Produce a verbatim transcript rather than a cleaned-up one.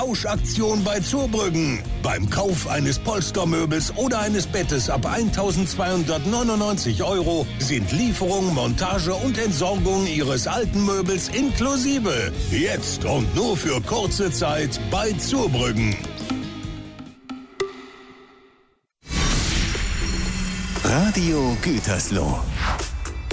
Tauschaktion bei Zurbrüggen. Beim Kauf eines Polstermöbels oder eines Bettes ab eintausendzweihundertneunundneunzig Euro sind Lieferung, Montage und Entsorgung Ihres alten Möbels inklusive. Jetzt und nur für kurze Zeit bei Zurbrüggen. Radio Gütersloh.